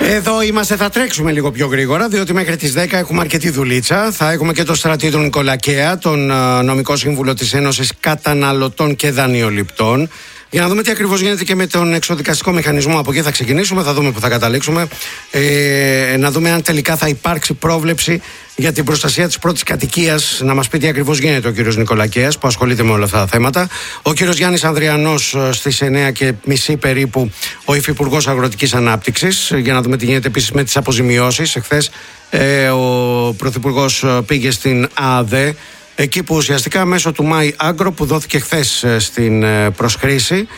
Εδώ είμαστε, θα τρέξουμε λίγο πιο γρήγορα, διότι μέχρι τις 10 έχουμε αρκετή δουλίτσα. Θα έχουμε και τον Στρατή τον Νικολακέα, τον νομικό σύμβουλο της Ένωσης Καταναλωτών και Δανειοληπτών, για να δούμε τι ακριβώς γίνεται και με τον εξοδικαστικό μηχανισμό. Από εκεί θα ξεκινήσουμε, θα δούμε που θα καταλήξουμε. Να δούμε αν τελικά θα υπάρξει πρόβλεψη για την προστασία της πρώτης κατοικίας. Να μας πει τι ακριβώς γίνεται ο κύριος Νικολακέας, που ασχολείται με όλα αυτά τα θέματα. Ο κύριος Γιάννης Ανδριανός στις 9:30 περίπου, ο Υφυπουργός Αγροτικής Ανάπτυξης, για να δούμε τι γίνεται επίσης με τις αποζημιώσεις. Εχθές ο Πρωθυπουργός πήγε στην ΑΔΕ, εκεί που ουσιαστικά μέσω του My Agro, που δόθηκε χθες στην προσχρήση,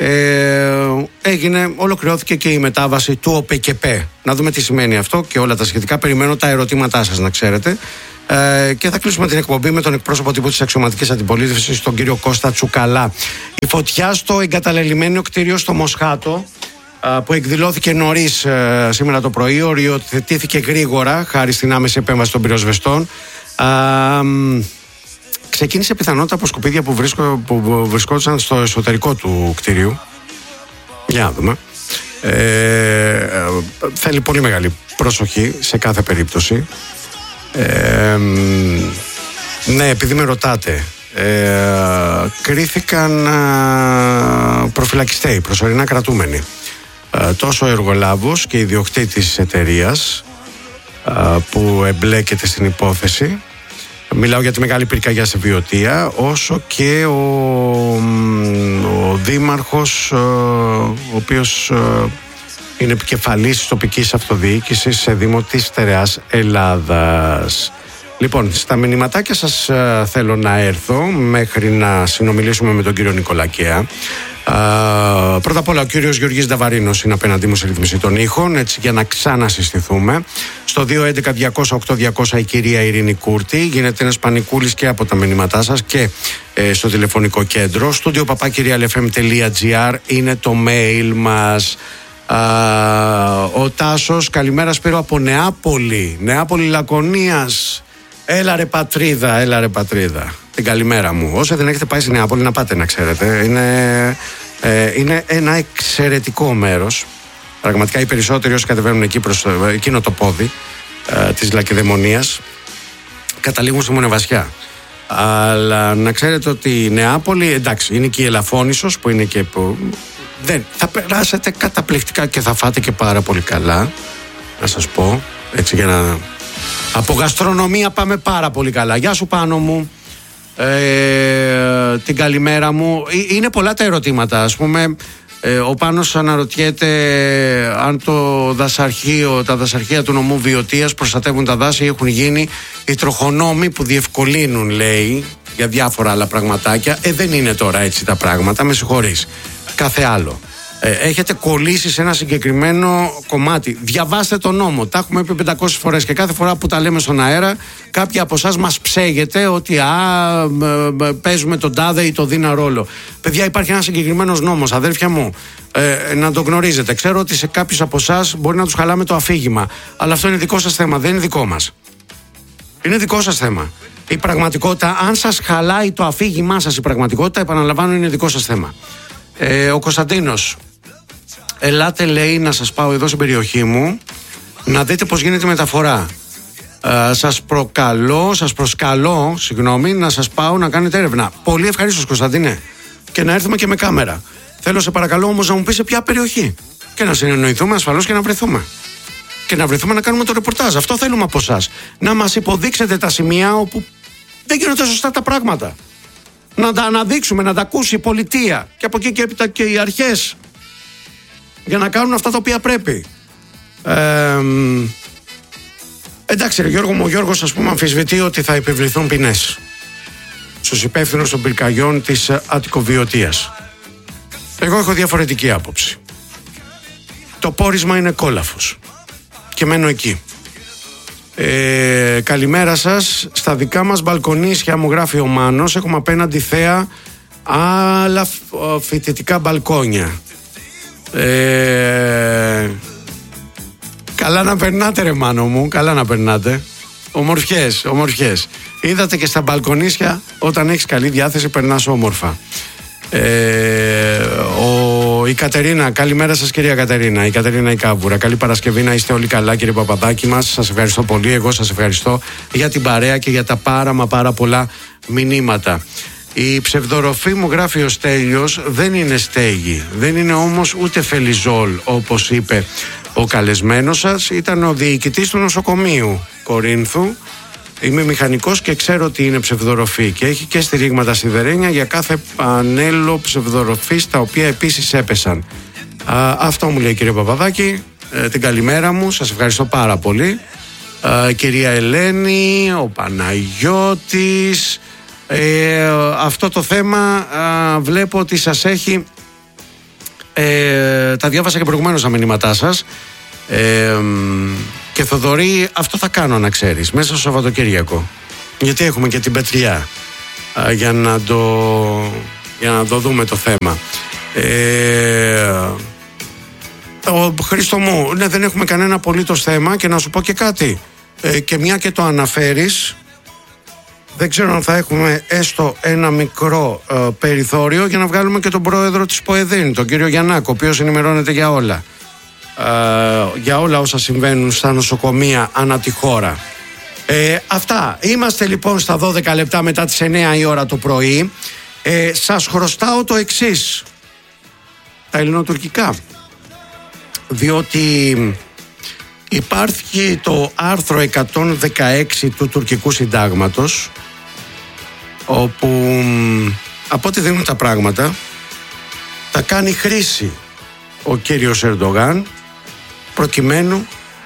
ολοκληρώθηκε και η μετάβαση του ΟΠΕΚΕΠΕ. Να δούμε τι σημαίνει αυτό και όλα τα σχετικά. Περιμένω τα ερωτήματά σας, να ξέρετε. Και θα κλείσουμε την εκπομπή με τον εκπρόσωπο τύπου της αξιωματικής αντιπολίτευσης, τον κύριο Κώστα Τσουκαλά. Η φωτιά στο εγκαταλελειμμένο κτίριο στο Μοσχάτο, που εκδηλώθηκε νωρίς σήμερα το πρωί, οριοθετήθηκε γρήγορα χάρη στην άμεση επέμβαση των πυροσβεστών. Ξεκίνησε πιθανότητα από σκουπίδια που βρισκόντουσαν στο εσωτερικό του κτηρίου. Για να δούμε. Θέλει πολύ μεγάλη προσοχή σε κάθε περίπτωση. Ναι, επειδή με ρωτάτε, κρίθηκαν προφυλακιστέοι, προσωρινά κρατούμενοι. Τόσο ο εργολάβος και ιδιοκτήτης της εταιρείας που εμπλέκεται στην υπόθεση, μιλάω για τη μεγάλη πυρκαγιά σε Βιωτία, όσο και ο δήμαρχος, ο οποίος είναι επικεφαλής της τοπικής αυτοδιοίκησης σε Δήμο της Στερεάς Ελλάδας. Λοιπόν, στα μηνυματάκια σας θέλω να έρθω μέχρι να συνομιλήσουμε με τον κύριο Νικολακέα. Πρώτα απ' όλα, ο κύριος Γεωργής Νταβαρίνος είναι απέναντί μου σε ρύθμιση των ήχων, έτσι, για να ξανασυστηθούμε. Στο 211-200-8200 η κυρία Ειρήνη Κούρτη. Γίνεται ένας πανικούλης και από τα μηνύματά σας και στο τηλεφωνικό κέντρο. studio@realfm.gr είναι το mail μας. Ο Τάσος, καλημέρα Σπύρο από Νεάπολη Λακωνίας. Έλα ρε πατρίδα. Την καλημέρα μου. Όσο δεν έχετε πάει στη Νεάπολη, να πάτε, να ξέρετε. Είναι ένα εξαιρετικό μέρος. Πραγματικά οι περισσότεροι όσοι κατεβαίνουν εκεί προς εκείνο το πόδι της Λακεδαιμονίας καταλήγουν στη Μονεβασιά. Αλλά να ξέρετε ότι η Νεάπολη, εντάξει, είναι και η Ελαφώνησος που είναι και που... θα περάσετε καταπληκτικά και θα φάτε και πάρα πολύ καλά. Να σας πω, έτσι, για να... Από γαστρονομία πάμε πάρα πολύ καλά. Γεια σου Πάνο μου. Την καλημέρα μου. Είναι πολλά τα ερωτήματα. Ας πούμε, ο Πάνος αναρωτιέται αν τα δασαρχεία του νομού Βιωτίας προστατεύουν τα δάση. Έχουν γίνει οι τροχονόμοι που διευκολύνουν, λέει, για διάφορα άλλα πραγματάκια. Δεν είναι τώρα έτσι τα πράγματα, με συγχωρείς. Κάθε άλλο. Έχετε κολλήσει σε ένα συγκεκριμένο κομμάτι. Διαβάστε τον νόμο. Τα έχουμε πει 500 φορές και κάθε φορά που τα λέμε στον αέρα, κάποιοι από εσάς μας ψέγεται ότι παίζουμε τον τάδε ή το δίνα ρόλο. Παιδιά, υπάρχει ένας συγκεκριμένος νόμος, αδέρφια μου. Να το γνωρίζετε. Ξέρω ότι σε κάποιους από εσάς μπορεί να τους χαλάμε το αφήγημα. Αλλά αυτό είναι δικό σας θέμα, δεν είναι δικό μας. Είναι δικό σας θέμα. Η πραγματικότητα, αν σας χαλάει το αφήγημά σας, η πραγματικότητα, επαναλαμβάνω, είναι δικό σας θέμα. Ο Κωνσταντίνος, ελάτε, λέει, να σας πάω εδώ στην περιοχή μου να δείτε πως γίνεται η μεταφορά. Σας προσκαλώ, να σας πάω να κάνετε έρευνα. Πολύ ευχαρίστως, Κωνσταντίνε, και να έρθουμε και με κάμερα. Θέλω, σε παρακαλώ, όμως, να μου πεις σε ποια περιοχή και να συνεννοηθούμε ασφαλώς και να βρεθούμε. Και να βρεθούμε να κάνουμε το ρεπορτάζ. Αυτό θέλουμε από εσάς. Να μας υποδείξετε τα σημεία όπου δεν γίνονται σωστά τα πράγματα. Να τα αναδείξουμε, να τα ακούσει η πολιτεία και από εκεί και έπειτα και οι αρχές, για να κάνουν αυτά τα οποία πρέπει. Εντάξει, ρε Γιώργο μου, ο Γιώργος, ας πούμε, αμφισβητεί ότι θα επιβληθούν ποινές στους υπεύθυνους των πυρκαγιών της Αττικοβιωτίας. Εγώ έχω διαφορετική άποψη. Το πόρισμα είναι κόλαφος και μένω εκεί. Καλημέρα σας. Στα δικά μας μπαλκονίσια, μου γράφει ο Μάνος, έχουμε απέναντι θέα άλλα φοιτητικά μπαλκόνια. Καλά να περνάτε, ρε Μάνο μου, καλά να περνάτε. Ομορφιές. Είδατε και στα μπαλκονίσια, όταν έχεις καλή διάθεση περνάς όμορφα. Ο Η Κατερίνα, καλημέρα σας κυρία Κατερίνα. Η Κατερίνα η Κάβουρα. Καλή Παρασκευή, να είστε όλοι καλά κύριε Παπαδάκη μας. Σας ευχαριστώ πολύ. Εγώ σας ευχαριστώ για την παρέα και για τα πάρα πολλά μηνύματα. Η ψευδοροφή μου, γράφει ο Στέλιος, δεν είναι στέγη. Δεν είναι όμως ούτε φελιζόλ όπως είπε ο καλεσμένος σας. Ήταν ο διοικητής του νοσοκομείου Κορίνθου. Είμαι μηχανικός και ξέρω ότι είναι ψευδοροφή και έχει και στηρίγματα σιδερένια για κάθε πανέλο ψευδοροφής, τα οποία επίσης έπεσαν. Αυτό μου λέει κύριε Παπαδάκη. Την καλημέρα μου, σας ευχαριστώ πάρα πολύ. Κυρία Ελένη, ο Παναγιώτης, αυτό το θέμα βλέπω ότι σας έχει, τα διάβασα και προηγουμένως τα μηνύματά σας. Και Θοδωρή, αυτό θα κάνω να ξέρεις, μέσα στο Σαββατοκύριακο, γιατί έχουμε και την Πετριά για να το δούμε το θέμα. Χρήστο μου, ναι, δεν έχουμε κανένα απολύτως θέμα. Και να σου πω και κάτι, και μια και το αναφέρεις, δεν ξέρω αν θα έχουμε έστω ένα μικρό περιθώριο για να βγάλουμε και τον πρόεδρο της ΠΟΕΔΗΝ, τον κύριο Γιαννάκο, ο οποίος ενημερώνεται για όλα. Για όλα όσα συμβαίνουν στα νοσοκομεία ανά τη χώρα. Αυτά. Είμαστε λοιπόν στα 12 λεπτά μετά τις 9 η ώρα το πρωί. Σας χρωστάω το εξής, τα ελληνοτουρκικά, διότι υπάρχει το άρθρο 116 του τουρκικού συντάγματος, όπου από ό,τι δίνουν τα πράγματα θα κάνει χρήση ο κύριος Ερντογάν προκειμένου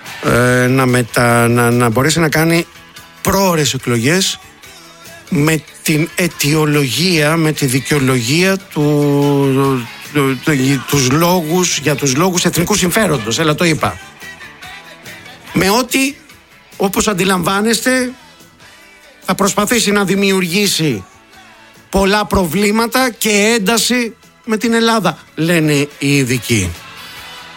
να μπορέσει να κάνει πρόωρες εκλογές με την αιτιολογία, με τη δικαιολογία για τους λόγους εθνικού συμφέροντος. Έλα, το είπα. Με ό,τι, όπως αντιλαμβάνεστε, θα προσπαθήσει να δημιουργήσει πολλά προβλήματα και ένταση με την Ελλάδα, λένε οι ειδικοί.